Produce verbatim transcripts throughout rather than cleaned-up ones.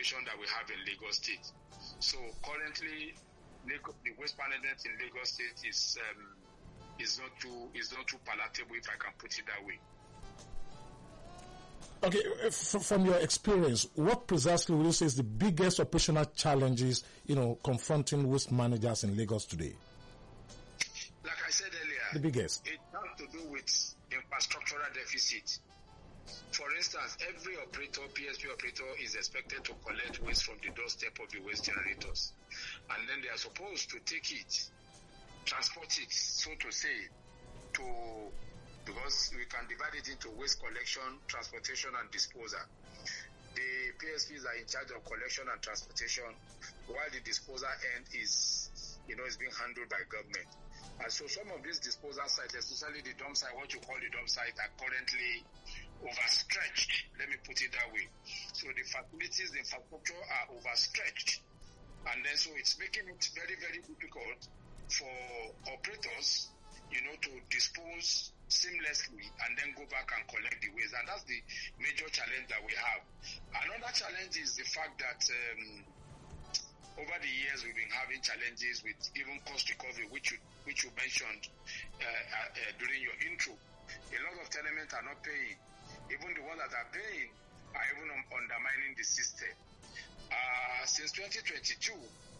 situation that we have in Lagos State. So currently, the waste management in Lagos State is um, is not too is not too palatable, if I can put it that way. Okay, from your experience, what precisely would you say is the biggest operational challenges, you know, confronting waste managers in Lagos today? Like I said earlier, the biggest. It has to do with infrastructural deficit. For instance, every operator, P S P operator, is expected to collect waste from the doorstep of the waste generators. And then they are supposed to take it, transport it, so to say, to, because we can divide it into waste collection, transportation, and disposal. The P S Ps are in charge of collection and transportation, while the disposal end is, you know, is being handled by government. And so some of these disposal sites, especially the dump site, what you call the dump site, are currently overstretched. Let me put it that way. So the facilities, the infrastructure are overstretched. And then so it's making it very, very difficult for operators, you know, to dispose seamlessly and then go back and collect the waste. And that's the major challenge that we have. Another challenge is the fact that um, over the years, we've been having challenges with even cost recovery, which you, which you mentioned uh, uh, uh, during your intro. A lot of tenements are not paying. Even the ones that are paying are even um, undermining the system. Uh, since twenty twenty-two,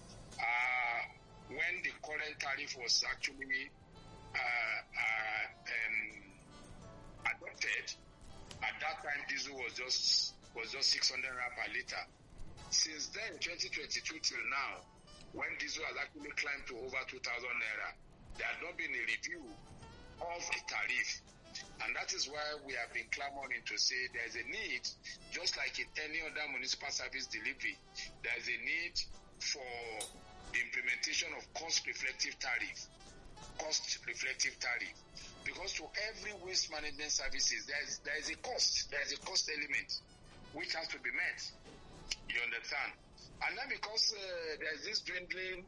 uh, when the current tariff was actually uh, uh, um, adopted, at that time diesel was just was just six hundred rand per liter. Since then, twenty twenty-two till now, when diesel has actually climbed to over two thousand naira, there has not been a review of the tariff. And that is why we have been clamoring to say there is a need, just like in any other municipal service delivery, there is a need for the implementation of cost-reflective tariff. Cost-reflective tariff. Because to every waste management services, there is, there is a cost. There is a cost element which has to be met. You understand? And then because uh, there is this dwindling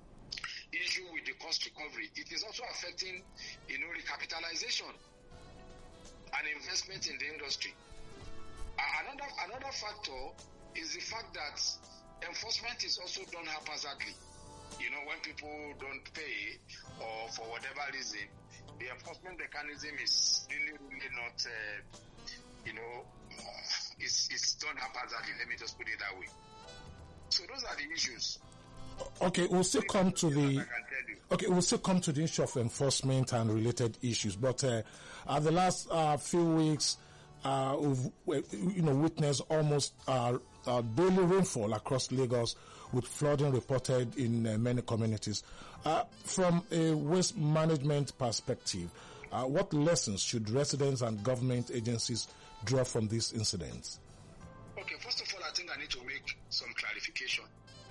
issue with the cost recovery, it is also affecting, you know, recapitalization and investment in the industry. Uh, another another factor is the fact that enforcement is also done haphazardly. You know, when people don't pay or for whatever reason, the enforcement mechanism is really, really not, uh, you know, uh, it's, it's done haphazardly. Let me just put it that way. So those are the issues. Okay, we'll still come to the okay. We'll still come to the issue of enforcement and related issues. But uh, uh, the last uh, few weeks, uh, we've you know witnessed almost uh, uh, daily rainfall across Lagos, with flooding reported in uh, many communities. Uh, from a waste management perspective, uh, what lessons should residents and government agencies draw from these incidents? Okay, first of all, I think I need to make some clarification.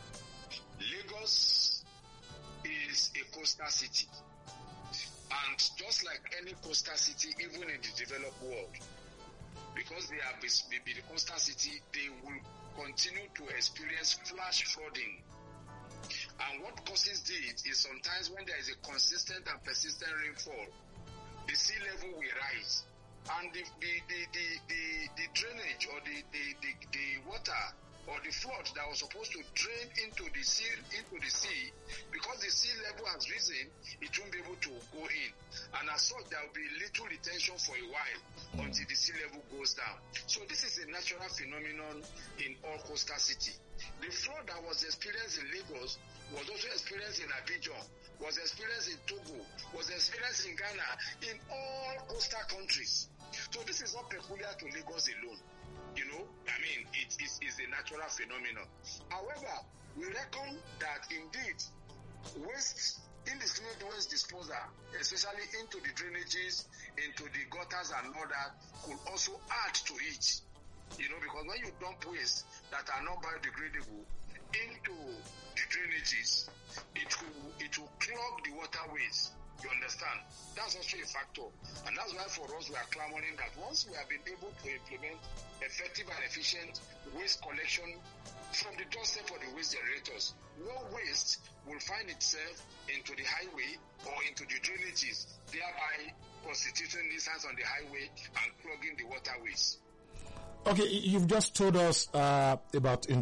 Lagos is a coastal city, and just like any coastal city, even in the developed world, because they are maybe the coastal city, they will continue to experience flash flooding. And what causes this is sometimes when there is a consistent and persistent rainfall, the sea level will rise, and the the the the, the, the drainage or the, the the the water or the flood that was supposed to drain into the sea, into the sea, because the sea level has risen, it won't be able to go in. And as such, there will be little retention for a while until the sea level goes down. So this is a natural phenomenon in all coastal cities. The flood that was experienced in Lagos was also experienced in Abidjan, was experienced in Togo, was experienced in Ghana, in all coastal countries. So this is not peculiar to Lagos alone. You know, I mean, it is a natural phenomenon. However, we reckon that indeed waste, indiscriminate waste disposal, especially into the drainages, into the gutters and all that, could also add to it. You know, because when you dump waste that are not biodegradable into the drainages, it will it will clog the waterways. You understand? That's also a factor. And that's why for us we are clamoring that once we have been able to implement effective and efficient waste collection from the doorstep of the waste generators, no waste will find itself into the highway or into the drainages, thereby constituting nuisance on the highway and clogging the waterways. Okay, you've just told us uh, about